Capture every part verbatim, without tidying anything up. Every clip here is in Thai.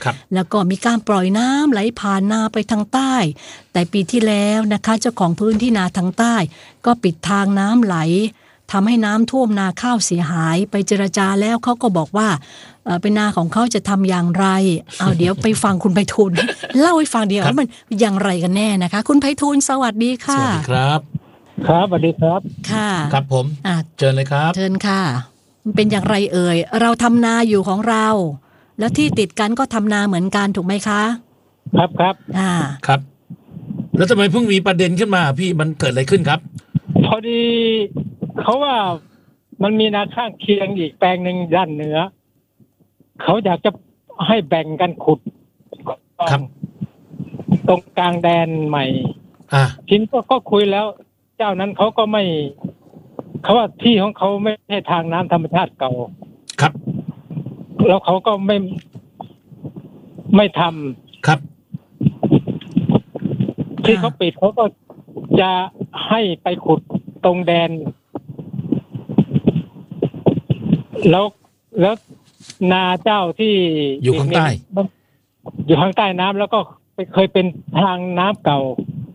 แล้วก็มีการปล่อยน้ำไหลผ่านนาไปทางใต้แต่ปีที่แล้วนะคะเจ้าของพื้นที่นาทางใต้ก็ปิดทางน้ำไหลทำให้น้ำท่วมนาข้าวเสียหายไปเจรจาแล้วเขาก็บอกว่าเออเป็นนาของเขาจะทำอย่างไรเอาเดี๋ยวไปฟังคุณไพฑูรย์เล่าให้ฟังเดียวว่ามันอย่างไรกันแน่นะคะคุณไพฑูรย์สวัสดีค่ะสวัสดีครับครับสวัสดีครับค่ะครับผมเชิญเลยครับเชิญค่ะมันเป็นอย่างไรเอ่ยเราทำนาอยู่ของเราแล้วที่ติดกันก็ทำนาเหมือนกันถูกไหมคะครับครับอ่าครับแล้วทำไมเพิ่งมีประเด็นขึ้นมาพี่มันเกิดอะไรขึ้นครับพอดีเขาว่ามันมีนาข้างเคียงอีกแปลงหนึ่งด้านเหนือเขาอยากจะให้แบ่งกันขุดครับตรงกลางแดนใหม่อ่าทีนี้ก็ก็คุยแล้วเจ้านั้นเขาก็ไม่เขาว่าที่ของเขาไม่ใช่ทางน้ำธรรมชาติเก่าครับแล้วเขาก็ไม่ไม่ทำครับที่เขาปิดเขาก็จะให้ไปขุดตรงแดนแล้วแล้วนาเจ้าที่อยู่ข้างใต้อยู่ข้างใต้น้ำแล้วก็เคยเป็นทางน้ำเก่า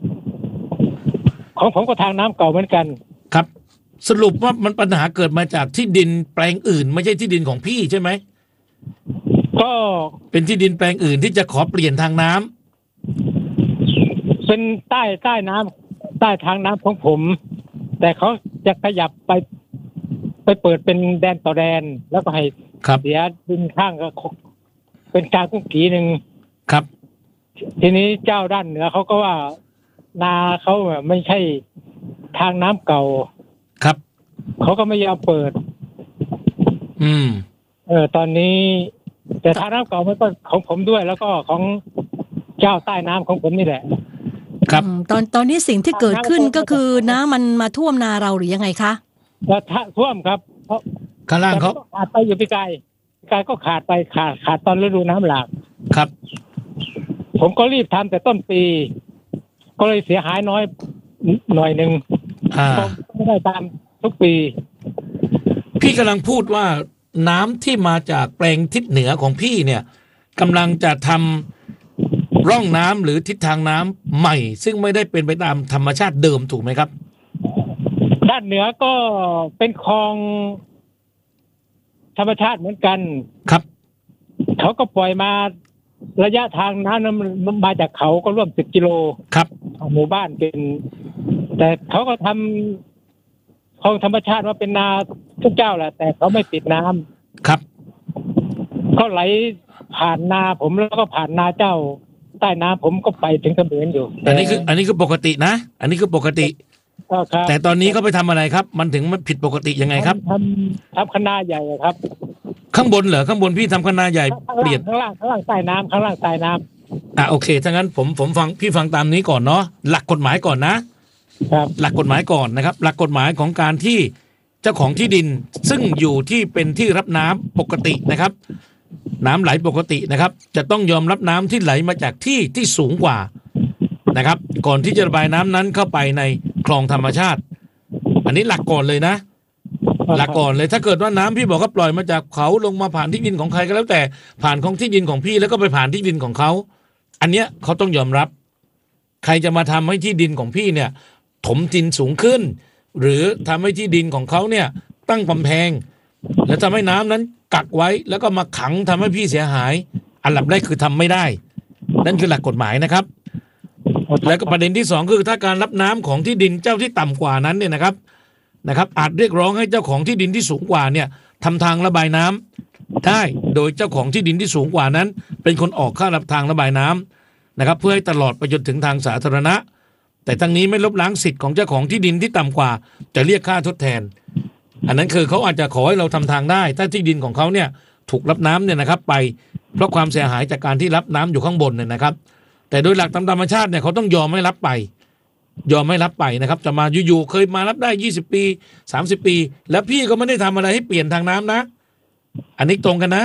ของผมก็ทางน้ำเก่าเหมือนกันครับสรุปว่ามันปัญหาเกิดมาจากที่ดินแปลงอื่นไม่ใช่ที่ดินของพี่ใช่ไหมก็เป็นที่ดินแปลงอื่นที่จะขอเปลี่ยนทางน้ำเป็นใต้ใต้น้ำใต้ทางน้ำของผมแต่เขาจะขยับไปไปเปิดเป็นแดนต่อแดนแล้วก็ให้เสียดินข้างก็เป็นกลางกุ้งกีหนึ่งครับทีนี้เจ้าด้านเหนือเขาก็ว่านาเขาไม่ใช่ทางน้ำเก่าครับเขาก็ไม่ยอมเปิดอืมเออตอนนี้แต่ทางน้ำเก่ามันก็ของผมด้วยแล้วก็ของเจ้าใต้น้ำของผมนี่แหละครับตอนตอนนี้สิ่งที่เกิดขึ้นก็คือน้ำมันมาท่วมนาเราหรือยังไงคะก็ท่วมครับเพราะข้างล่างเขาขาดไปอยู่พี่กายพี่กายก็ขาดไปขาดขาดตอนฤดูน้ำหลากครับผมก็รีบทำแต่ต้นปีก็เลยเสียหายน้อยหน่อยนึงไม่ได้ตามทุกปีพี่กำลังพูดว่าน้ำที่มาจากแปลงทิศเหนือของพี่เนี่ยกำลังจะทำร่องน้ำหรือทิศทางน้ำใหม่ซึ่งไม่ได้เป็นไปตามธรรมชาติเดิมถูกไหมครับด้านเหนือก็เป็นคลองธรรมชาติเหมือนกันครับเขาก็ปล่อยมาระยะทางน้ำนั้นมันมาจากเขาก็ร่วมสิบกิโลครับหมู่บ้านเป็นแต่เขาก็ทำคลองธรรมชาติว่าเป็นนาทุกเจ้าแหละแต่เขาไม่ปิดน้ำครับก็ไหลผ่านนาผมแล้วก็ผ่านนาเจ้าใต้น้ำผมก็ไปถึงเสมือนอยู่อันนี้คืออันนี้คือปกตินะอันนี้คือปกติแต่ตอนนี้เขาไปทำอะไรครับมันถึงมันผิดปกติยังไงครับทำทำคณะใหญ่ครับข้างบนเหรอข้างบนพี่ทำคณะใหญ่เปลี่ยนข้างล่างข้างล่างใต้น้ำข้างล่างใต้น้ำอ่ะโอเคถ้างั้นผมผมฟังพี่ฟังตามนี้ก่อนเนาะหลักกฎหมายก่อนนะครับหลักกฎหมายก่อนนะครับหลักกฎหมายของการที่เจ้าของที่ดินซึ่งอยู่ที่เป็นที่รับน้ำปกตินะครับน้ำไหลปกตินะครับจะต้องยอมรับน้ำที่ไหลมาจากที่ที่สูงกว่านะครับก่อนที่จะระบายน้ำนั้นเข้าไปในคลองธรรมชาติอันนี้หลักก่อนเลยนะหลักก่อนเลยถ้าเกิดว่าน้ำพี่บอกว่าปล่อยมาจากเขาลงมาผ่านที่ดินของใครก็แล้วแต่ผ่านของที่ดินของพี่แล้วก็ไปผ่านที่ดินของเขาอันเนี้ยเขาต้องยอมรับใครจะมาทำให้ที่ดินของพี่เนี่ยถมดินสูงขึ้นหรือทำให้ที่ดินของเขาเนี่ยตั้งกำแพงแล้วทำให้น้ำนั้นกักไว้แล้วก็มาขังทำให้พี่เสียหายอันดับแรกคือทำไม่ได้นั่นคือหลักกฎหมายนะครับแล้วก็ประเด็นที่สองคือถ้าการรับน้ำของที่ดินเจ้าที่ต่ำกว่านั้นเนี่ยนะครับนะครับอาจเรียกร้องให้เจ้าของที่ดินที่สูงกว่าเนี่ยทำทางระบายน้ำได้โดยเจ้าของที่ดินที่สูงกว่านั้นเป็นคนออกค่ารับทางระบายน้ำนะครับเพื่อให้ตลอดไปจนถึงทางสาธารณะแต่ทั้งนี้ไม่ลบล้างสิทธิ์ของเจ้าของที่ดินที่ต่ำกว่าจะเรียกค่าทดแทนอันนั้นคือเขาอาจจะขอให้เราทำทางได้ถ้าที่ดินของเขาเนี่ยถูกรับน้ำเนี่ยนะครับไปเพราะความเสียหายจากการที่รับน้ำอยู่ข้างบนเนี่ยนะครับแต่โดยหลักตามธรรมชาติเนี่ยเขาต้องยอมให้รับไปยอมให้รับไปนะครับจะมาอยู่ๆเคยมารับได้ยี่สิบปีสามสิบปีแล้วพี่ก็ไม่ได้ทำอะไรให้เปลี่ยนทางน้ำนะอันนี้ตรงกันนะ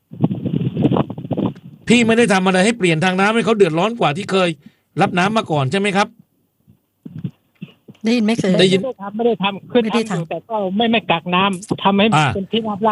พี่ไม่ได้ทำอะไรให้เปลี่ยนทางน้ำให้เขาเดือดร้อนกว่าที่เคยรับน้ำมาก่อนใช่ไหมครับได้ยินไม่เคยได้ยินไม่ได้ทำไม่ได้ทำขึ้นไม่ได้ทำแต่ก็ไม่ไม่กักน้ำทำให้เป็นที่ราบ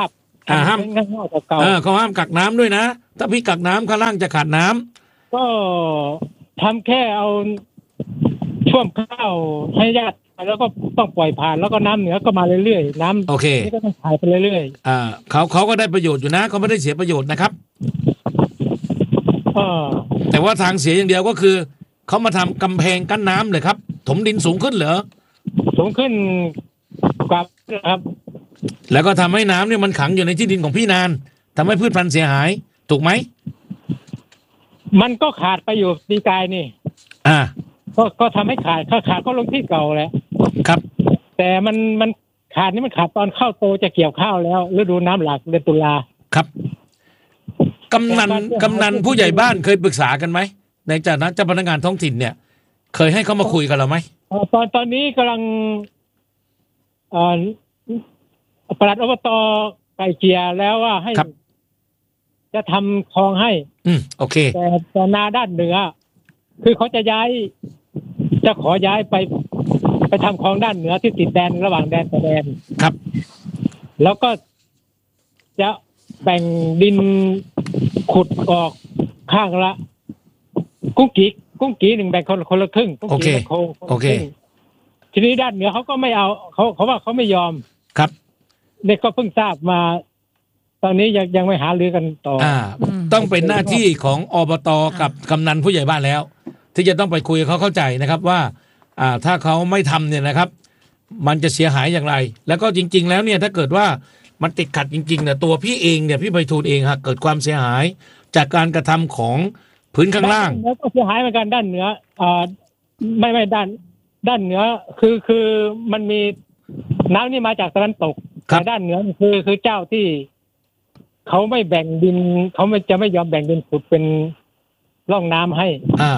อ่าห้ามง่ายๆเก่าเออเขาห้ามกักน้ำด้วยนะถ้าพี่กักน้ำข้างล่างจะขาดน้ำก็ทำแค่เอาช่วงข้าวให้ญาติแล้วก็ต้องปล่อยผ่านแล้วก็น้ำเหนือก็มาเรื่อยๆน้ำโอเคนี่ก็ต้องถ่ายไปเรื่อยๆอ่าเขาเขาก็ได้ประโยชน์อยู่นะเขาไม่ได้เสียประโยชน์นะครับเออแต่ว่าทางเสียอย่างเดียวก็คือเขามาทำกำแพงกั้นน้ำเลยครับถมดินสูงขึ้นเหรอสูงขึ้นกว่าครับแล้วก็ทำให้น้ำเนี่ยมันขังอยู่ในที่ดินของพี่นานทำให้พืชพันธุ์เสียหายถูกไหมมันก็ขาดไปอยู่ปีกายนี่อ่าก็ก็ทำให้ขาดขาดขาดก็ลงที่เก่าแหละครับแต่มันมันขาดนี่มันขาดตอนเข้าโตจะเกี่ยวข้าวแล้วฤดูน้ำหลากเดือนตุลาครับกำนันกำนันผู้ใหญ่บ้านเคยปรึกษากันไหมในฐานะเจ้าพนักงานท้องถิ่นเนี่ยเคยให้เขามาคุยกันเราไหมตอนตอนนี้กำลังเอ่อปลัดอบตไก่เกลี่ยแล้วว่าให้จะทำคลองให้อืมโอเคแต่แต่นาด้านเหนือคือเขาจะย้ายจะขอย้ายไปไปทำคลองด้านเหนือที่ติดแดนระหว่างแดนกับแดนครับแล้วก็จะแบ่งดินขุดออกข้างละกุ้งกีกุ้งกีหนึ่งแบ่งคนคนละครึ่งกุ้งกีโคโอเคทีนี้ด้านเหนือเขาก็ไม่เอาเขาเขาว่าเขาไม่ยอมครับเนี่ยก็เพิ่งทราบมาตอนนี้ยังยังไม่หารือกันต่ออ่าต้องเป็นหน้าที่ของอบต.กับกำนันผู้ใหญ่บ้านแล้วที่จะต้องไปคุยเขาเข้าใจนะครับว่าอ่าถ้าเขาไม่ทำเนี่ยนะครับมันจะเสียหายอย่างไรแล้วก็จริงๆแล้วเนี่ยถ้าเกิดว่ามันติดขัดจริงๆเนี่ยตัวพี่เองเนี่ยพี่ไพฑูรย์เองฮะเกิดความเสียหายจากการกระทำของพื้นข้างล่างแล้วก็เสียหายเหมือนกันด้านเหนืออ่าไม่ไม่ด้านด้านเหนือคือคือมันมีน้ำนี่มาจากตะวันตกแต่ด้านเหนือคือคือเจ้าที่เขาไม่แบ่งดินเขาไม่จะไม่ยอมแบ่งดินขุดเป็นร่องน้ำให้อ่า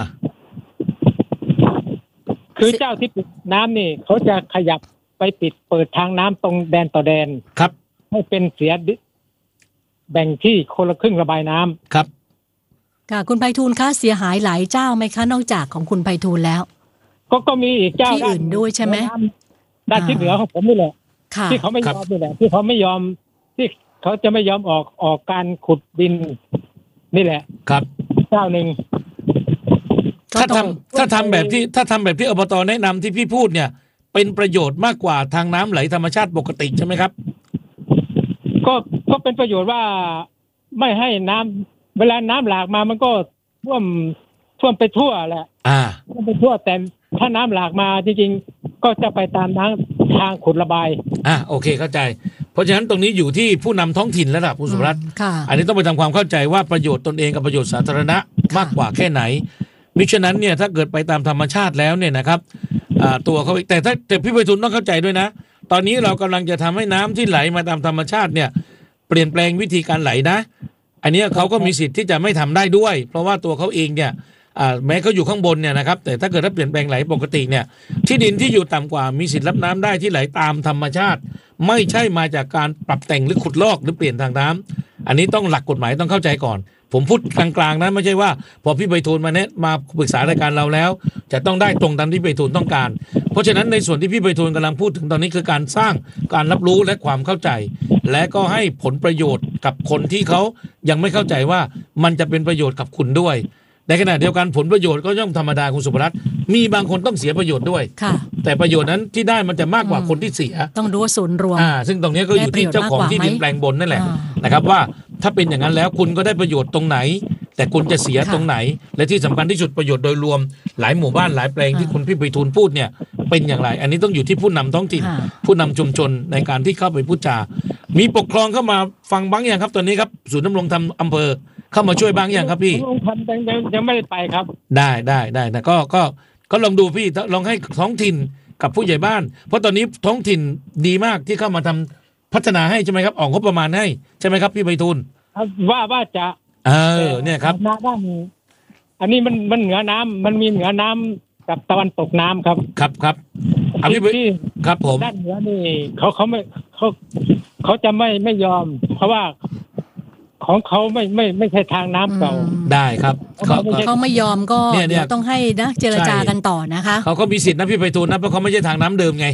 คือเจ้าที่ปิดน้ำนี่เขาจะขยับไปปิดเปิดทางน้ำตรงแดนต่อแดนครับให้เป็นเสียแบ่งที่คนละครึ่งระบายน้ำครับค่ะคุณไพฑูรย์คะเสียหายหลายเจ้าไหมคะนอกจากของคุณไพฑูรย์แล้วก็ก็มีอีกเจ้าที่อื่นด้วยใช่ไหมด้านที่เหนือของผมนี่แหละที่เขาไม่ยอมนี่แหละที่เขาไม่ยอมที่เขาจะไม่ยอมออกออกการขุดดินนี่แหละครับเจ้าหนึ่งถ้าทำถ้าทำแบบที่ถ้าทำแบบที่อบต.แนะนำที่พี่พูดเนี่ยเป็นประโยชน์มากกว่าทางน้ำไหลธรรมชาติปกติใช่ไหมครับก็ก็เป็นประโยชน์ว่าไม่ให้น้ำเวลาน้ำหลากมามันก็ท่วมท่วมไปทั่วแหละอ่าท่วมไปทั่วแต่ถ้าน้ำหลากมาจริงๆก็จะไปตามทางทางขุดระบายอ่าโอเคเข้าใจเพราะฉะนั้นตรงนี้อยู่ที่ผู้นำท้องถิ่นแล้วล่ะคุณสุรัตน์อันนี้ต้องไปทำความเข้าใจว่าประโยชน์ตนเองกับประโยชน์สาธารณะมากกว่าแค่ไหนมิฉะนั้นเนี่ยถ้าเกิดไปตามธรรมชาติแล้วเนี่ยนะครับอ่าตัวเขาแต่ถ้าแต่พี่ไพฑูรย์ต้องเข้าใจด้วยนะตอนนี้เรากำลังจะทำให้น้ำที่ไหลมาตามธรรมชาติเนี่ยเปลี่ยนแปลงวิธีการไหลนะอันนี้เขาก็มีสิทธิ์ที่จะไม่ทำได้ด้วยเพราะว่าตัวเขาเองเนี่ยอ่าแม้เขาอยู่ข้างบนเนี่ยนะครับแต่ถ้าเกิดถ้าเปลี่ยนแปลงไหลปกติเนี่ยที่ดินที่อยู่ต่ำกว่ามีสิทธิ์รับน้ำได้ที่ไหลตามธรรมชาติไม่ใช่มาจากการปรับแต่งหรือขุดลอกหรือเปลี่ยนทางน้ำอันนี้ต้องหลักกฎหมายต้องเข้าใจก่อนผมพูดกลางๆนะไม่ใช่ว่าพอพี่ไพฑูรย์มาเนี้ยมาปรึกษารายการเราแล้วจะต้องได้ตรงตามที่พี่ไพฑูรย์ต้องการเพราะฉะนั้นในส่วนที่พี่ไพฑูรย์กำลังพูดถึงตอนนี้คือการสร้างการรับรู้และความเข้าใจและก็ให้ผลประโยชน์กับคนที่เขายังไม่เข้าใจว่ามันจะเป็นประโยชน์กับคุณด้วยในขณะเดียวกันผลประโยชน์ก็ย่อมธรรมดาคุณสุภรัตน์มีบางคนต้องเสียประโยชน์ด้วยแต่ประโยชน์นั้นที่ได้มันจะมากกว่าคนที่เสียต้องดูส่วนรวมอ่าซึ่งตรงนี้ก็อยู่ที่เจ้าของที่ดินแปลงบนนั่นแหละนะครับว่าถ้าเป็นอย่างนั้นแล้วคุณก็ได้ประโยชน์ตรงไหนแต่คุณจะเสียตรงไหนและที่สำคัญที่สุดประโยชน์โดยรวมหลายหมู่บ้านหลายแปลงที่คุณพี่ไพฑูรย์พูดเนี่ยเป็นอย่างไรอันนี้ต้องอยู่ที่ผู้นำท้องถิ่นผู้นำชุมชนในการที่เข้าไปพูดจามีปกครองเข้ามาฟังบ้างอย่างครับตอนนี้ครับศูนย์ดำรงธรรมอำเภอเข้ามาช่วยบ้างอย่างครับพี่ยังยังยังไม่ได้ไปครับได้ได้ได้นะก็ก็ก็ลองดูพี่ลองให้ท้องถิ่นกับผู้ใหญ่บ้านเพราะตอนนี้ท้องถิ่นดีมากที่เข้ามาทำพัฒนาให้ใช่ไหมครับออกงบประมาณให้ใช่ไหมครับพี่ไพฑูรย์ว่าว่าจะเออเนี่ยครับน้ำด้านอันนี้มันมันเหนือน้ำมันมีเหนือน้ำกับตะวันตกน้ำครับครับครับอันนี้ครับผมด้านเหนือนี่เขาเขาไม่เขาเขาจะไม่ไม่ยอมเพราะว่าของเขาไม่ไม่ไม่ใช่ทางน้ำเก่าได้ครับเขาเขาไม่ยอมก็เดี๋ยวต้องให้นะเจรจากันต่อนะคะเขาก็มีสิทธินะพี่ไพฑูรย์นะเพราะเขาไม่ใช่ทางน้ำเดิมไง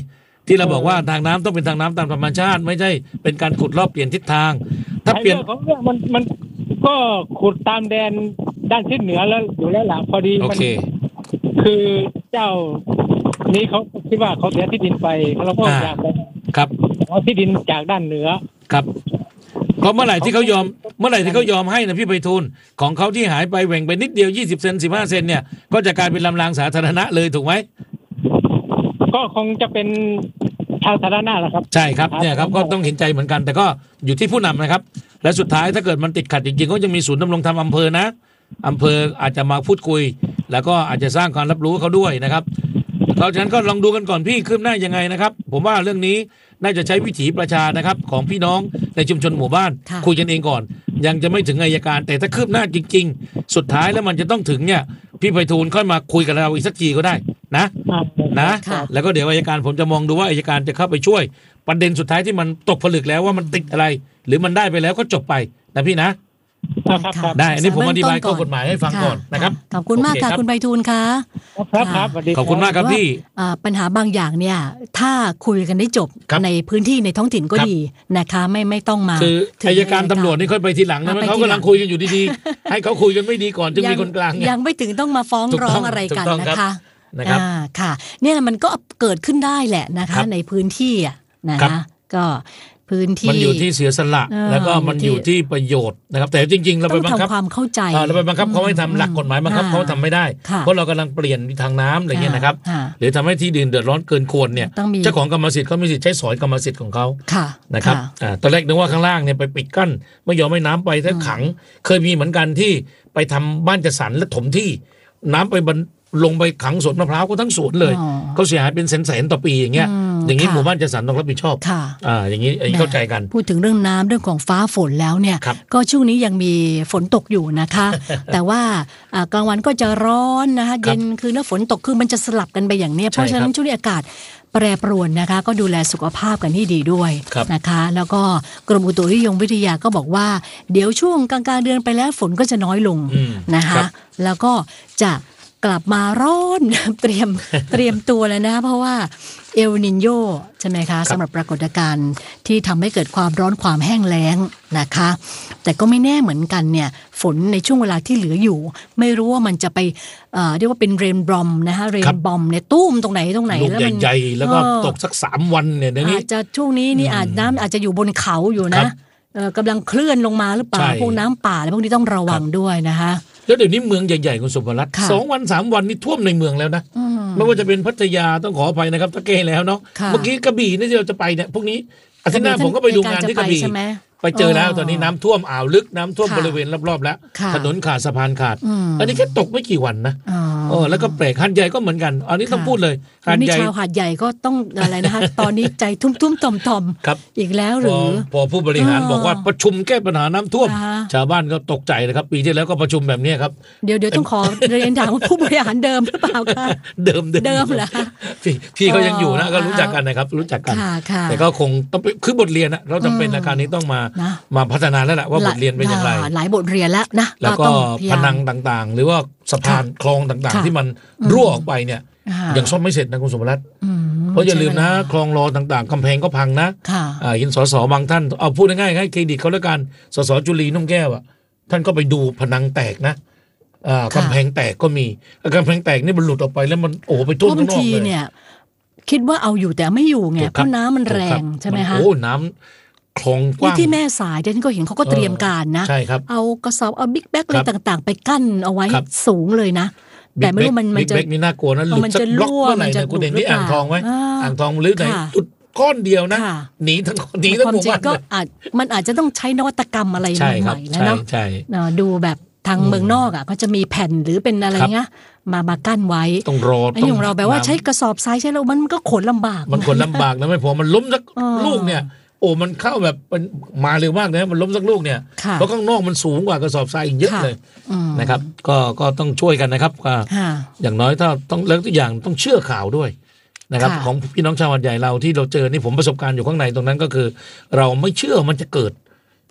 ที่เราบอกว่าทางน้ำต้องเป็นทางน้ำตามธรรมชาติไม่ใช่เป็นการขุดลอกเปลี่ยนทิศทางถ้าเปลี่ยนของเรื่องมันมันก็ขุดตามแดนด้านทิศเหนือแล้วอยู่แล้วล่ะพอดีมันคือเจ้านี้เขาคิดว่าเขาเสียที่ดินไปเราก็อยากครับเอาที่ดินจากด้านเหนือครับเพราะเมื่อไหร่ที่เขายอมเมื่อไหร่ที่เขายอมให้นะพี่ไพฑูรย์ของเขาที่หายไปแหว่งไปนิดเดียวยี่สิบเซนสิบห้าเซนเนี่ยก็จะกลายเป็นลำรางสาธารณะเลยถูกไหมก็คงจะเป็นทางสาธารณะแหละครับใช่ครับเนี่ยครับก็ต้องเห็นใจเหมือนกันแต่ก็อยู่ที่ผู้นำนะครับและสุดท้ายถ้าเกิดมันติดขัดจริงๆก็จะมีศูนย์ดำรงธรรมอำเภอนะอำเภออาจจะมาพูดคุยแล้วก็อาจจะสร้างการรับรู้เขาด้วยนะครับเพราะฉะนั้นก็ลองดูกันก่อนพี่คืบหน้ายังไงนะครับผมว่าเรื่องนี้น่าจะใช้วิถีประชานะครับของพี่น้องในชุมชนหมู่บ้านคุยกันเองก่อนยังจะไม่ถึงอัยการแต่ถ้าคืบหน้าจริงๆสุดท้ายแล้วมันจะต้องถึงเนี่ยพี่ไพฑูรย์ค่อยมาคุยกับเราอีกสักทีก็ได้นะนะแล้วก็เดี๋ยวอัยการผมจะมองดูว่าอัยการจะเข้าไปช่วยประเด็นสุดท้ายที่มันตกผลึกแล้วว่ามันติดอะไรหรือมันได้ไปแล้วก็จบไปนะพี่นะได้อันนี้ผมอธิบายข้อกฎหมายให้ฟังก่อนนะครับขอบคุณมากค่ะคุณไพฑูรย์ค่ะครับครับขอบคุณมากครับพี่ปัญหาบางอย่างเนี่ยถ้าคุยกันได้จบในพื้นที่ในท้องถิ่นก็ดีนะคะไม่ไม่ต้องมาคืออัยการตำรวจนี่ค่อยไปทีหลังนะเขากำลังคุยกันอยู่ดีๆให้เขาคุยกันไม่ดีก่อนจึงมีคนกลางยังไม่ถึงต้องมาฟ้องร้องอะไรกันนะคะนะครับค่ะเนี่ยมันก็เกิดขึ้นได้แหละนะคะในพื้นที่นะคะก็พื้นที่มันอยู่ที่เสียสละแล้วก็มันอยู่ที่ประโยชน์นะครับแต่จริงๆเราไปบังคับความเข้าใจเราไปบังคับเขาให้ทำหลักกฎหมายบังคับเขาทำไม่ได้เพราะเรากำลังเปลี่ยนทางน้ำอะไรเงี้ยนะครับหรือทำให้ที่ดินเดือดร้อนเกินควรเนี่ยเจ้าของกรรมสิทธิ์เขามีสิทธิ์ใช้สอยกรรมสิทธิ์ของเขานะครับตอนแรกนึกว่าข้างล่างเนี่ยไปปิดกั้นไม่ยอมให้น้ำไปถ้าขังเคยมีเหมือนกันที่ไปทำบ้านจัดสรรและถมที่น้ำไปบรรลงไปขังสวนมะพร้าวก็ทั้งสวนเลยเขาเสียหายเป็นแสนๆต่อปีอย่างเงี้ยอย่างนี้หมู่บ้านจัดสรรต้องรับผิดชอบอ่าอย่างนี้เข้าใจกันพูดถึงเรื่องน้ำเรื่องของฟ้าฝนแล้วเนี่ยก็ช่วงนี้ยังมีฝนตกอยู่นะคะแต่ว่ากลางวันก็จะร้อนนะคะเย็นคือแล้วฝนตกคือมันจะสลับกันไปอย่างนี้เพราะฉะนั้นช่วงนี้อากาศแปรปรวนนะคะก็ดูแลสุขภาพกันให้ดีด้วยนะคะแล้วก็กรมอุตุนิยมวิทยาก็บอกว่าเดี๋ยวช่วงกลางๆเดือนไปแล้วฝนก็จะน้อยลงนะคะแล้วก็จะกลับมาร้อนเตรียมเตรียมตัวแล้วนะเพราะว่าเอลนินโญใช่ไหมคะสำหรับปรากฏการณ์ที่ทำให้เกิดความร้อนความแห้งแล้งนะคะแต่ก็ไม่แน่เหมือนกันเนี่ยฝนในช่วงเวลาที่เหลืออยู่ไม่รู้ว่ามันจะไปเอ่อเรียกว่าเป็นเรนบอมนะคะเรนบอมเนี่ยตุ้มตรงไหนตรงไหนแล้วมันใหญ่ๆแล้วก็ตกสักสามวันเนี่ยเดี๋ยวนี้อาจจะช่วงนี้นี่อาจน้ำอาจจะอยู่บนเขาอยู่นะกำลังเคลื่อนลงมาหรือเปล่าพวกน้ำป่าอะไรพวกนี้ต้องระวังด้วยนะคะแล้วเดี๋ยวนี้เมืองใหญ่ๆคุณสุภรัตน์สองวันสามวันนี่ท่วมในเมืองแล้วนะไม่ว่าจะเป็นพัทยาต้องขออภัยนะครับตะเก้แล้วเนาะเมื่อกี้กระบี่นี่ที่เราจะไปเนี่ยพวกนี้อาทิตย์หน้าผมก็ไปดูงานที่กระบี่ไปเจอแล้วตอนนี้น้ำท่วมอ่าวลึกน้ำท่วมบริเวณรอบๆแล้วถนนขาดสะพานขาดอันนี้แค่ตกไม่กี่วันนะเออแล้วก็แปลกหาดใหญ่ก็เหมือนกันอันนี้ต้องพูดเลยหาดใหญ่ชาวหาดใหญ่ก็ต้องอะไรนะคะตอนนี้ใจทุ่มๆต่อมๆอีกแล้วหรือพอผู้บริหารบอกว่าประชุมแก้ปัญหาน้ำท่วมชาวบ้านก็ตกใจนะครับปีที่แล้วก็ประชุมแบบนี้ครับเดี๋ยวเดี๋ยวต้องขอเรียนถามว่าผู้บริหารเดิมหรือเปล่าคะเดิมเดิมเหรอพี่พี่เขายังอยู่นะก็รู้จักกันนะครับรู้จักกันแต่ก็คงต้องคือบทเรียนนะเราจำเป็นในการนี้ต้องมามาพัฒนาแล้วแหละว่าบทเรียนเป็นอย่างไรหลายบทเรียนแล้วนะแล้วก็พนังต่างๆหรือว่าสะพานคลองต่างๆที่มันรั่วออกไปเนี่ยยังซ่อมไม่เสร็จนะคุณสมรัตน์เพราะอย่าลืมนะคลองรอต่างๆกำแพงก็พังนะเห็นสสบางท่านเอาพูดง่ายๆให้เครดิตเขาแล้วกันสสจุลีนุ่มแก้วอ่ะท่านก็ไปดูพนังแตกนะกำแพงแตกก็มีกำแพงแตกนี่มันหลุดออกไปแล้วมันโอ้ไปทุ่มข้างนอกเลยเนี่ยคิดว่าเอาอยู่แต่ไม่อยู่ไงเพราะน้ำมันแรงใช่ไหมคะโอ้น้ำคลองกว้างที่แม่สายเดนก็เห็นเขาก็เตรียมการนะใช่ครับเอากระสอบเอาบิ๊กแบ็กอะไรต่างๆไปกั้นเอาไว้สูงเลยนะแต่ไม่รู้มันมันจะบิ๊กแบ็กนี่น่ากลัวนะหลุดสักบล็อกเมื่อไหร่นะคุณเห็นที่อ่างทองไหมอ่างทองหรือไหนจุดก้อนเดียวนะหนีทั้งหนีทั้งหมู่บ้านก็อาจมันอาจจะต้องใช้นวัตกรรมอะไรใหม่ๆแล้วเนาะดูแบบทางเมืองนอกอ่ะก็จะมีแผ่นหรือเป็นอะไรเงี้ยมามากั้นไว้ต้องรอไอ้ของเราแบบว่าใช้กระสอบทรายใช้แล้วมันก็ขนลำบากมันขนลำบากนะไม่พอมันล้มสักลูกเนี่ยโอ้มันเข้าแบบมันมาเร็วมากนะมันล้มสักลูกเนี่ยเพราะข้างนอกมันสูงกว่ากระสอบทรายอีกเยอะเลยนะครับก็ก็ต้องช่วยกันนะครับอย่างน้อยถ้าต้องเรื่องทุกอย่างต้องเชื่อข่าวด้วยนะครับของพี่น้องชาวหาดใหญ่เราที่เราเจอนี่ผมประสบการณ์อยู่ข้างในตรงนั้นก็คือเราไม่เชื่อมันจะเกิด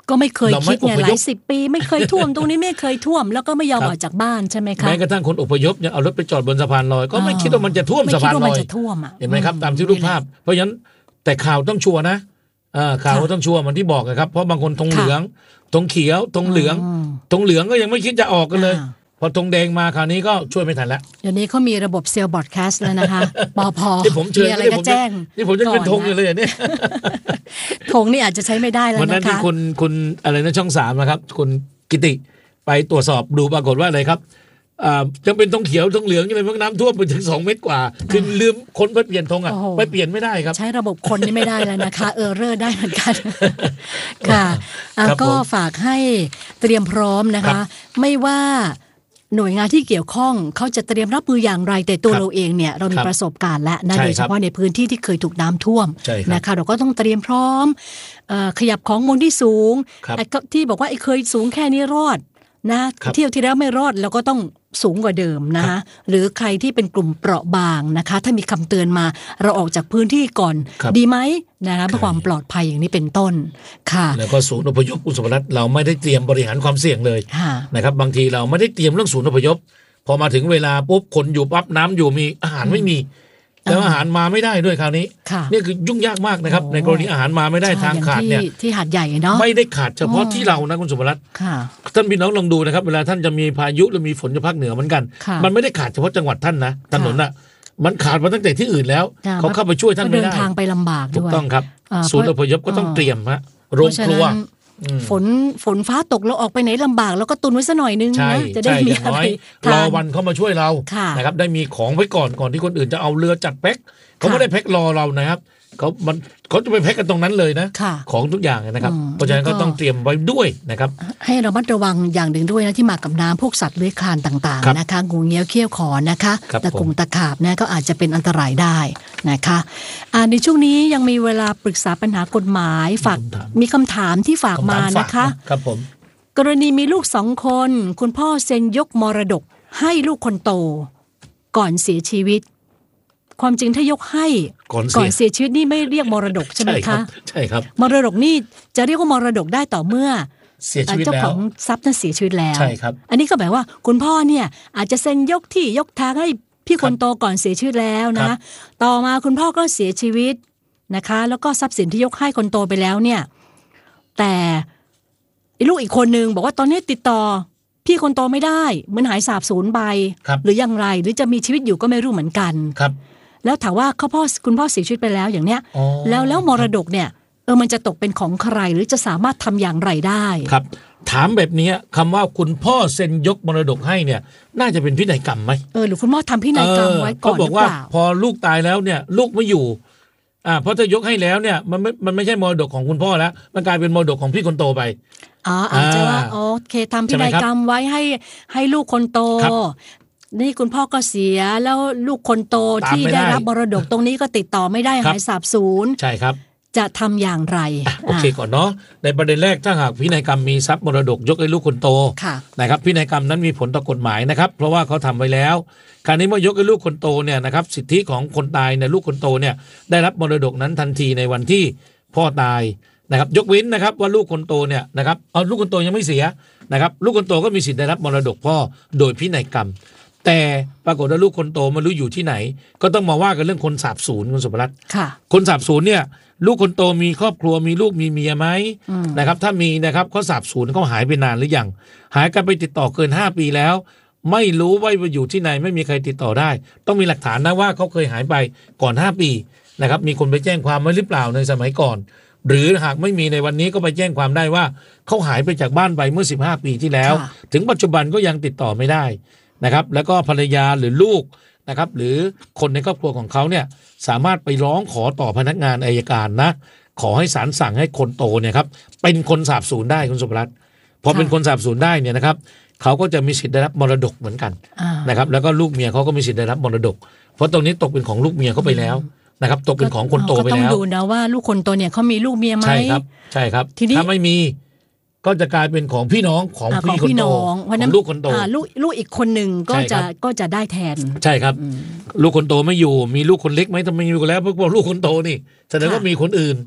ก็ไม่เคยคิดไงหลายสิบปีไม่เคยท่วมตรงนี้ไม่เคยท่วมแล้วก็ไม่ยอมออกจากบ้านใช่ไหมคะแม้กระทั่งคนอพยพเนี่ยเอารถไปจอดบนสะพานลอยก็ไม่คิดว่ามันจะท่วมสะพานลอยเห็นไหมครับตามที่รูปภาพเพราะฉะนั้นแต่ข่าวต้องชัวร์นะข่าวต้องชัวร์มันที่บอกนะครับเพราะบางคนธงเหลืองธงเขียวธงเหลืองธงเหลืองก็ยังไม่คิดจะออกกันเลยพอธงแดงมาคราวนี้ก็ช่วยไม่ทันแล้วเดี๋ยวนี้เขามีระบบเซลล์บอร์ดแคสต์แล้วนะคะปอพอที่ผมเชิญอะไรก็แจ้งนี่ผมจะเป็นธงอยู่เลยเนี่ยธงนี่อาจจะใช้ไม่ได้แล้วนะคะวันนั้นที่คุณคุณอะไรนะช่องสามนะครับคุณกิติไปตรวจสอบดูปรากฏว่าอะไรครับยังเป็นธงเขียวธงเหลืองอยู่เลยเพราะน้ำท่วมไปถึงสองเมตรกว่าคือลืมคนไปเปลี่ยนธงอ่ะไปเปลี่ยนไม่ได้ครับใช้ระบบคนนี่ไม่ได้แล้วนะคะเออเรอร์ได้เหมือนกันค่ะก็ฝากให้เตรียมพร้อมนะคะไม่ว่าหน่วยงานที่เกี่ยวข้องเขาจะเตรียมรับมืออย่างไรแต่ตัวเราเองเนี่ยเรามีประสบการณ์และนะโดยเฉพาะในพื้นที่ที่เคยถูกน้ำท่วมนะคะเราก็ต้องเตรียมพร้อมขยับของบนที่สูงที่บอกว่าเคยสูงแค่นี้รอดนะเที่ยวที่แล้วไม่รอดเราก็ต้องสูงกว่าเดิมนะคะหรือใครที่เป็นกลุ่มเปราะบางนะคะถ้ามีคำเตือนมาเราออกจากพื้นที่ก่อนดีไหมนะคะเพื่อความปลอดภัยอย่างนี้เป็นต้นค่ะแล้วก็ศูนย์อพยพคุณสมรัตน์เราไม่ได้เตรียมบริหารความเสี่ยงเลยนะครับบางทีเราไม่ได้เตรียมเรื่องศูนย์อพยพพอมาถึงเวลาปุ๊บคนอยู่ปั๊บน้ำอยู่มีอาหารไม่มีแล้วอาหารมาไม่ได้ด้วยคราวนี้นี่คือยุ่งยากมากนะครับในกรณีอาหารมาไม่ได้ทางขาดเนี่ยที่หาดใหญ่เนาะไม่ได้ขาดเฉพาะที่เรานะคุณสุภรัตน์ท่านพี่น้องลองดูนะครับเวลาท่านจะมีพายุหรือมีฝนจากภาคเหนือเหมือนกันมันไม่ได้ขาดเฉพาะจังหวัดท่านนะถนนน่ะมันขาดมาตั้งแต่ที่อื่นแล้วเขาเข้าไปช่วยท่านไม่ได้เดินทางไปลำบากด้วยถูกต้องครับศูนย์อพยพก็ต้องเตรียมฮะโรงครัวฝนฝนฟ้าตกเราออกไปไหนลำบากแล้วก็ตุนไว้สักหน่อยนึงนะจะได้มีอะไรรอวันเขามาช่วยเรานะครับได้มีของไว้ก่อนก่อนที่คนอื่นจะเอาเรือจัดแพ็คเขาไม่ได้แพ็ครอเรานะครับเขามันเขาจะไปแพ็คกันตรงนั้นเลยนะของทุกอย่างนะครับเพราะฉะนั้นก็ต้องเตรียมไว้ด้วยนะครับให้เรามัดระวังอย่างหนึ่งด้วยนะที่มากับน้ำพวกสัตว์เลื้อยคลานต่างๆนะคะงูเงี้ยวเขี้ยวขอนะคะตะกุ่งตะขาบนะก็อาจจะเป็นอันตรายได้นะคะในช่วงนี้ยังมีเวลาปรึกษาปัญหากฎหมายฝากมีคำถามที่ฝากมานะคะครับผมกรณีมีลูกสองคนคุณพ่อเซ็นยกมรดกให้ลูกคนโตก่อนเสียชีวิตความจริงถ้ายกให้ก่อนเสียชีวิตนี่ไม่เรียกมรดกใช่ไหมคะใช่ครับมรดกนี่จะเรียกว่ามรดกได้ต่อเมื่อเสียชีวิตแล้วเจ้าของทรัพย์นั้นเสียชีวิตแล้วใช่ครับอันนี้ก็แปลว่าคุณพ่อเนี่ยอาจจะเซ็นยกที่ยกทางให้พี่คนโตก่อนเสียชีวิตแล้วนะต่อมาคุณพ่อก็เสียชีวิตนะคะแล้วก็ทรัพย์สินที่ยกให้คนโตไปแล้วเนี่ยแต่ลูกอีกคนนึงบอกว่าตอนนี้ติดต่อพี่คนโตไม่ได้เหมือนหายสาบสูญไปหรืออย่างไรหรือจะมีชีวิตอยู่ก็ไม่รู้เหมือนกันครับแล้วถามว่าเขาพ่อคุณพ่อเสียชีวิตไปแล้วอย่างเนี้ยแล้วแล้วมรดกเนี่ยเออมันจะตกเป็นของใครหรือจะสามารถทำอย่างไรได้ครับถามแบบนี้คำว่าคุณพ่อเซ็นยกมรดกให้เนี่ยน่าจะเป็นพินัยกรรมไหมเออหรือคุณพ่อทำพินัยกรรมไว้ก่อนหรือเปล่าเขาบอกว่าพอลูกตายแล้วเนี่ยลูกไม่อยู่อ่าเพราะถ้ายกให้แล้วเนี่ยมันไม่มันไม่ใช่มรดกของคุณพ่อแล้วมันกลายเป็นมรดกของพี่คนโตไปอ๋ออาจจะว่าโอเคทำพินัยกรรมไว้ให้ให้ลูกคนโตนี่คุณพ่อก็เสียแล้วลูกคนโตที่ได้รับมรดกตรงนี้ก็ติดต่อไม่ได้หายสาบสูญใช่ครับจะทำอย่างไรโอเคก่อนเนาะในประเด็นแรกถ้าหากพินัยกรรมมีทรัพย์มรดกยกให้ลูกคนโตนะครับพินัยกรรมนั้นมีผลต่อกฎหมายนะครับเพราะว่าเขาทำไว้แล้วคราวนี้เมื่อยกให้ลูกคนโตเนี่ยนะครับสิทธิของคนตายในลูกคนโตเนี่ยได้รับมรดกนั้นทันทีในวันที่พ่อตายนะครับยกเว้นนะครับว่าลูกคนโตเนี่ยนะครับเอาลูกคนโตยังไม่เสียนะครับลูกคนโตก็มีสิทธิ์ได้รับมรดกพ่อโดยพินัยกรรมแต่ปรากฏว่าลูกคนโตไม่รู้อยู่ที่ไหนก็ต้องมาว่ากันเรื่องคนสาบสูญคุณสุภรัตน์คนสาบสูญเนี่ยลูกคนโตมีครอบครัวมีลูกมีเมียไหมนะครับถ้ามีนะครับเขาสาบสูญเขาหายไปนานหรือยังหายกันไปติดต่อเกินห้าปีแล้วไม่รู้ว่าอยู่ที่ไหนไม่มีใครติดต่อได้ต้องมีหลักฐานนะว่าเขาเคยหายไปก่อนห้าปีนะครับมีคนไปแจ้งความไว้หรือเปล่าในสมัยก่อนหรือหากไม่มีในวันนี้ก็ไปแจ้งความได้ว่าเขาหายไปจากบ้านไปเมื่อสิบห้าปีที่แล้วถึงปัจจุบันก็ยังติดต่อไม่ได้นะครับแล้วก็ภรรยาหรือลูกนะครับหรือคนในครอบครัวของเขาเนี่ยสามารถไปร้องขอต่อพนักงานอัยการนะขอให้ศาลสั่งให้คนโตเนี่ยครับเป็นคนสาบสูญได้คุณสุภรัตน์พอเป็นคนสาบสูญได้เนี่ยนะครับเขาก็จะมีสิทธิ์ได้รับมรดกเหมือนกันนะครับแล้วก็ลูกเมียเขาก็มีสิทธิ์ได้รับมรดกเพราะตรงนี้ตกเป็นของลูกเมียเขาไปแล้วนะครับตกเป็นของคนโตไปแล้วก็ต้องดูนะว่าลูกคนโตเนี่ยเขามีลูกเมียไหมใช่ครับใช่ครับถ้าไม่มีก็จะกลายเป็นของพี่น้องของพี่คนโตของลูกคนโตลูกลูกอีกคนหนึ่งก็จะก็จะได้แทนใช่ครับลูกคนโตไม่อยู่มีลูกคนเล็กไหมทำไมมีกันแล้วเพราะว่าลูกคนโตนี่แสดงว่ามีคนอื่น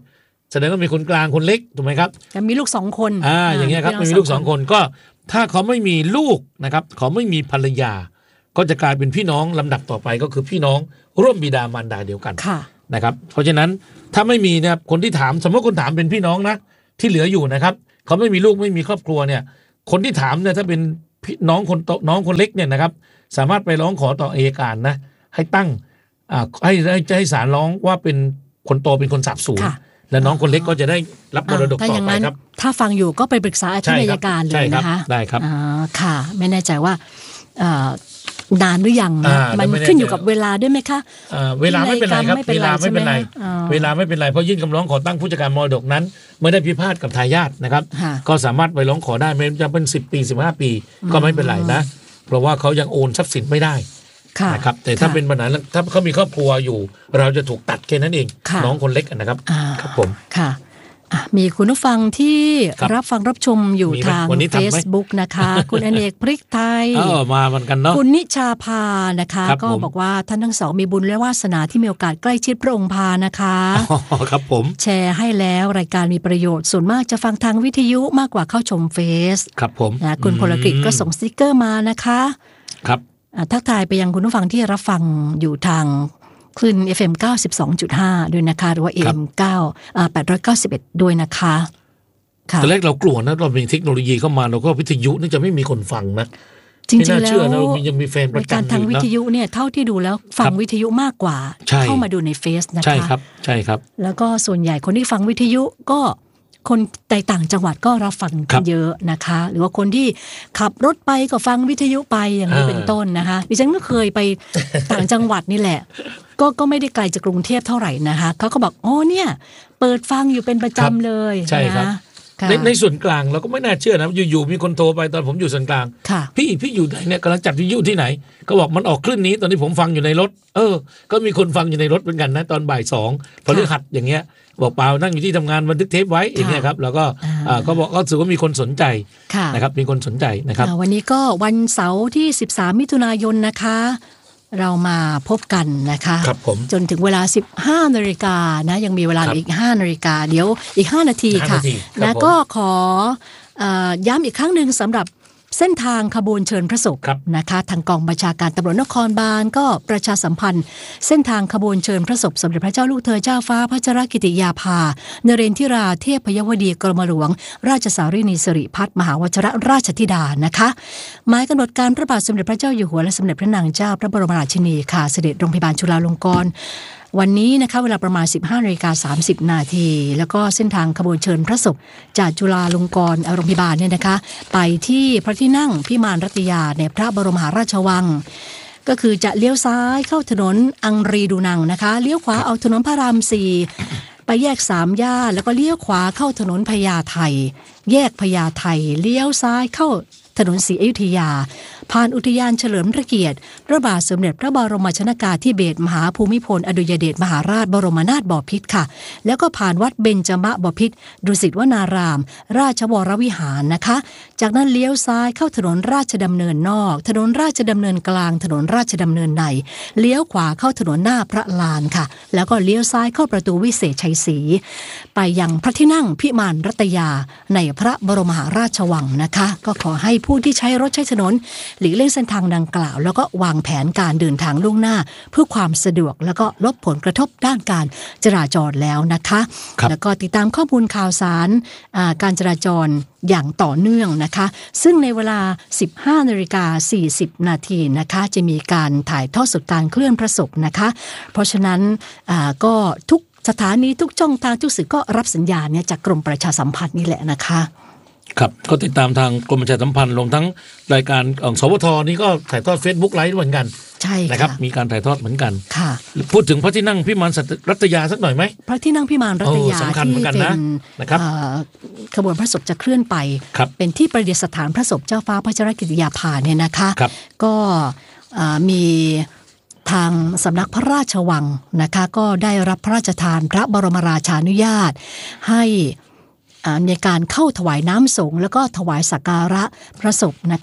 แสดงว่ามีคนกลางคนเล็กถูกไหมครับแต่มีลูกสองคนอ่าอย่างเงี้ยครับมีลูกสองคนก็ถ้าเขาไม่มีลูกนะครับเขาไม่มีภรรยาก็จะกลายเป็นพี่น้องลำดับต่อไปก็คือพี่น้องร่วมบิดามารดาเดียวกันนะครับเพราะฉะนั้นถ้าไม่มีนะครับคนที่ถามสมมติคนถามเป็นพี่น้องนะที่เหลืออยู่นะครับเขาไม่มีลูกไม่มีครอบครัวเนี่ยคนที่ถามเนี่ยถ้าเป็นพี่น้องคนโตน้องคนเล็กเนี่ยนะครับสามารถไปร้องขอต่ออัยการนะให้ตั้งอ่าให้ให้ให้ศาลร้องว่าเป็นคนโตเป็นคนสาบสูญและน้องคนเล็กก็จะได้รับมรดกต่อไปครับถ้าฟังอยู่ก็ไปปรึกษาที่อัยการเลยนะคะได้ครับอ่าค่ะไม่แน่ใจว่านานหรือยังนะมันขึ้นอยู่กับเวลาด้วยไหมคะเวลาไม่เป็นไรครับเวลาไม่เป็นไรเวลาไม่เป็นไรเพราะยื่นคำร้องขอตั้งผู้จัดการมรดกนั้นไม่ได้พิพาทกับทายาทนะครับก็สามารถไปร้องขอได้ไม่จะเป็นสิบปีสิบห้าปีก็ไม่เป็นไรนะเพราะว่าเขายังโอนทรัพย์สินไม่ได้นะครับแต่ถ้าเป็นปัญหาถ้าเขามีครอบครัวอยู่เราจะถูกตัดแค่นั้นเองน้องคนเล็กนะครับครับผมค่ะมีคุณผู้ฟังที่รับฟังรับชมอยู่ทาง Facebook นะคะคุณอเนกพริกไทยมาเหมือนกันเนาะคุณนิชาภานะคะก็บอกว่าท่านทั้งสองมีบุญและวาสนาที่มีโอกาสใกล้ชิดพระองค์พานะคะครับผมแชร์ให้แล้วรายการมีประโยชน์ส่วนมากจะฟังทางวิทยุมากกว่าเข้าชมเฟซครับผมนะคุณพลกฤษก็ส่งสติ๊กเกอร์มานะคะครับทักทายไปยังคุณผู้ฟังที่รับฟังอยู่ทางคลื่น เอฟ เอ็ม เก้าสิบสองจุดห้า ด้วยนะคะหรือว่า เอ เอ็ม เก้า อ่า แปดร้อยเก้าสิบเอ็ด ด้วยนะคะค่ะตอนแรกเรากลัวนะเรามีเทคโนโลยีเข้ามาเราก็วิทยุนี่จะไม่มีคนฟังนะจริงๆแล้วเรายังมีแฟนประจำการทางวิทยุเนี่ยเท่าที่ดูแล้วฟังวิทยุมากกว่าเข้ามาดูในเฟซนะคะใช่ครับใช่ครับแล้วก็ส่วนใหญ่คนที่ฟังวิทยุก็คนในต่างจังหวัดก็รับฟังกันเยอะนะคะหรือว่าคนที่ขับรถไปก็ฟังวิทยุไปอย่างนี้เป็นต้นนะคะดิฉันก็เคยไปต่างจังหวัดนี่แหละก็ก็ไม่ได้ไกลจากกรุงเทพเท่าไหร่นะคะเขาก็บอกโอ้เนี่ยเปิดฟังอยู่เป็นประจำเลยใช่ครับในในส่วนกลางเราก็ไม่น่าเชื่อนะอยู่ๆมีคนโทรไปตอนผมอยู่ส่วนกลางพี่พี่อยู่ไหนเนี่ยกำลังจัดวิทยุที่ไหนก็บอกมันออกคลื่นนี้ตอนนี้ผมฟังอยู่ในรถเออก็มีคนฟังอยู่ในรถเหมือนกันนะตอนบ่ายสองพอเรื่องหัดอย่างเงี้ยบอกเปล่านั่งอยู่ที่ทำงานบันทึกเทปไว้อย่างเงี้ยครับแล้วก็ก็บอกก็ถือว่ามีคนสนใจนะครับมีคนสนใจนะครับวันนี้ก็วันเสาร์ที่สิบสามมิถุนายนนะคะเรามาพบกันนะคะจนถึงเวลา สิบห้านาฬิกานะยังมีเวลาอีกห้านาฬิกาเดี๋ยวอีกห้านาทีค่ะนะก็ขอย้ำอีกครั้งหนึ่งสำหรับเส้นทางขบวนเชิญพระศพนะคะทางกองบัญชาการตำรวจนครบาลก็ประชาสัมพันธ์เส้นทางขบวนเชิญพระศพสมเด็จพระเจ้าลูกเธอเจ้าฟ้าพัชรกิติยาภานเรนทิราเทพยวดีกรมหลวงราชสารีนีสิริพัฒน์มหาวชิรราชธิดานะคะหมายกำหนดการพระบาทสมเด็จพระเจ้าอยู่หัวและสมเด็จพระนางเจ้าพระบรมราชินีค่ะเสด็จโรงพยาบาลจุฬาลงกรณ์วันนี้นะคะเวลาประมาณ สิบห้านาฬิกาสามสิบนาทีแล้วก็เส้นทางขบวนเชิญพระศพจากจุฬาลงกรณ์โรงพยาบาลเนี่ยนะคะไปที่พระที่นั่งพิมานรัตยาในพระบรมมหาราชวังก็คือจะเลี้ยวซ้ายเข้าถนนอังรีดูนังนะคะเลี้ยวขวาเอาถนนพระรามสี่ไปแยกสามย่านแล้วก็เลี้ยวขวาเข้าถนนพญาไทแยกพญาไทเลี้ยวซ้ายเข้าถนนศรีอยุธยาผ่านอุทยานเฉลิมพระเกียรติพระบาทสมเด็จพระบรมชนกาธิเบศรมหาภูมิพลอดุลยเดชมหาราชบรมนาถบพิตรค่ะแล้วก็ผ่านวัดเบญจมบพิตรดุสิตวนารามราชวรวิหารนะคะจากนั้นเลี้ยวซ้ายเข้าถนนราชดำเนินนอกถนนราชดำเนินกลางถนนราชดำเนินในเลี้ยวขวาเข้าถนนหน้าพระลานค่ะแล้วก็เลี้ยวซ้ายเข้าประตูวิเศษชัยศรีไปยังพระที่นั่งพิมานรัตยาในพระบรมมหาราชวังนะคะก็ขอให้ผู้ที่ใช้รถใช้ถนนหลีกเลี่ยงเส้นทางดังกล่าวแล้วก็วางแผนการเดินทางล่วงหน้าเพื่อความสะดวกแล้วก็ลดผลกระทบด้านการจราจรแล้วนะคะแล้วก็ติดตามข้อมูลข่าวสารการจราจรอย่างต่อเนื่องนะคะซึ่งในเวลา สิบห้านาฬิกาสี่สิบนาทีนะคะจะมีการถ่ายทอดสดการเคลื่อนพระศพนะคะเพราะฉะนั้นก็ทุกสถานีทุกช่องทางทุกสื่อก็รับสัญญาณเนี่ยจากกรมประชาสัมพันธ์นี่แหละนะคะครับก็ติดตามทางกรมประชาสัมพันธ์รวมทั้งรายการของสวทนี่ก็ถ่ายทอด Facebook ไลฟ์เหมือนกันใช่นะครับมีการถ่ายทอดเหมือนกันค่ะพูดถึงพระที่นั่งพิมานรัตยาสักหน่อยไหมพระที่นั่งพิมานรัตยาที่เป็นนะครับขบวนพระศพจะเคลื่อนไปเป็นที่ประดิษฐานพระศพเจ้าฟ้าพัชรกิติยาภาเนี่ยนะคะก็มีทางสำนักพระราชวังนะคะก็ได้รับพระราชทานพระบรมราชานุญาตให้ในการเข้าถวายน้ำสงฆ์แล้วก็ถวายสักการะพระศพนะคะ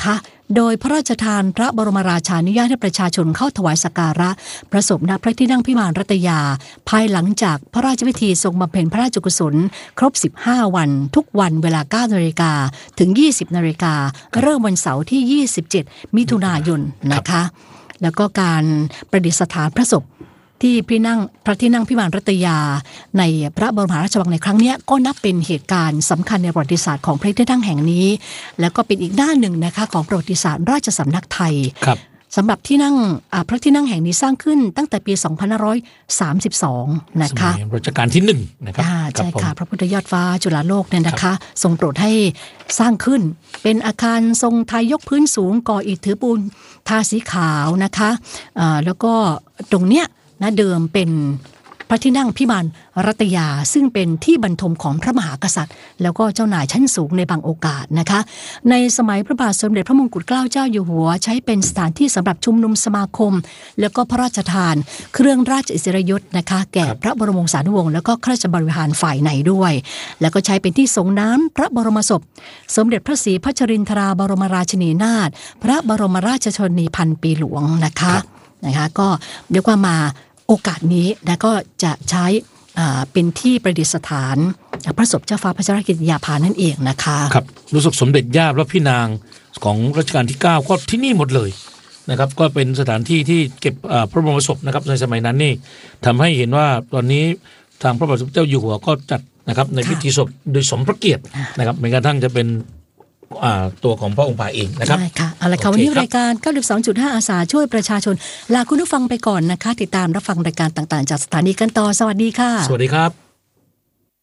โดยพระราชทานพระบรมราชานุญาตให้ประชาชนเข้าถวายสักการะพระศพณพระที่นั่งพิมานรัตยาภายหลังจากพระราชพิธีทรงบำเพ็ญพระราชกุศลครบสิบห้าวันทุกวันเวลา เก้านาฬิกา ถึง ยี่สิบนาฬิกาเริ่มวันเสาร์ที่ยี่สิบเจ็ดมิถุนายนนะคะแล้วก็การประดิษฐานพระศพที่พระนั่งพระที่นั่งพิมานรัตยาในพระบรมราชวังในครั้งนี้ก็นับเป็นเหตุการณ์สำคัญในประวัติศาสตร์ของพระที่นั่งแห่งนี้แล้วก็เป็นอีกด้านหนึ่งนะคะของประวัติศาสตร์ราชสำนักไทยสำหรับที่นั่งพระที่นั่งแห่งนี้สร้างขึ้นตั้งแต่ปีสองพันห้าร้อยสามสิบสองนะคะสมัยรัชกาลที่หนึ่งนะครับใช่ค่ะพระพุทธยอดฟ้าจุฬาโลกเนี่ยนะคะทรงโปรดให้สร้างขึ้นเป็นอาคารทรงไทยยกพื้นสูงก่ออิฐถือปูนทาสีขาวนะคะแล้วก็ตรงเนี้ยนะเดิมเป็นพระที่นั่งพิมานรัตยาซึ่งเป็นที่บรรทมของพระมหากษัตริย์แล้วก็เจ้านายชั้นสูงในบางโอกาสนะคะในสมัยพระบาทสมเด็จพระมงกุฎเกล้าเจ้าอยู่หัวใช้เป็นสถานที่สำหรับชุมนุมสมาคมแล้วก็พระราชทานเครื่องราชอิสริยยศนะคะแก่พระบรมวงศานุวงศ์แล้วก็ข้าราชบริพารฝ่ายในด้วยแล้วก็ใช้เป็นที่ส่งน้ำพระบรมศพสมเด็จพระศรีพัชรินทราบรมราชินีนาถพระบรมราชชนนีพันปีหลวงนะคะนะคะก็เรียกว่ามาโอกาสนี้นะก็จะใช้เป็นที่ประดิษฐานพระศพเจ้าฟ้าพัชรกิติยาภานั่นเองนะคะครับรู้สึกสมเด็จย่าพระพี่นางของรัชกาลที่เก้าก็ที่นี่หมดเลยนะครับก็เป็นสถานที่ที่เก็บพระบรมศพนะครับในสมัยนั้นนี่ทำให้เห็นว่าตอนนี้ทางพระบาทสมเด็จเจ้าอยู่หัวก็จัดนะครับในพิธีศพโดยสมพระเกียรตินะครับแม้กระทั่งจะเป็นตัวของพระองค์ป่าเองนะครับใช่ค่ะเอาละค่ะวันนี้รายการ เก้าสิบสองจุดห้า อาสาช่วยประชาชนลาคุณผู้ฟังไปก่อนนะคะติดตามรับฟังรายการต่างๆจากสถานีกันต่อสวัสดีค่ะสวัสดีครับ